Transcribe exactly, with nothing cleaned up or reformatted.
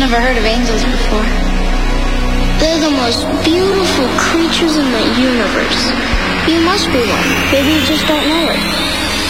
never heard of angels before. They're the most beautiful creatures in the universe. You must be one. Maybe you just don't know it.